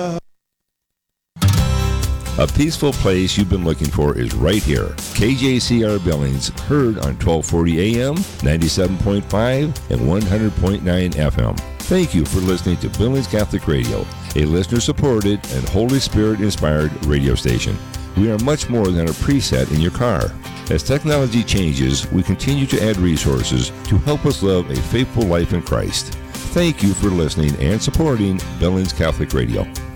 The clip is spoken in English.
A peaceful place you've been looking for is right here. KJCR Billings, heard on 1240 AM, 97.5, and 100.9 FM. Thank you for listening to Billings Catholic Radio, a listener-supported and Holy Spirit-inspired radio station. We are much more than a preset in your car. As technology changes, we continue to add resources to help us live a faithful life in Christ. Thank you for listening and supporting Billings Catholic Radio.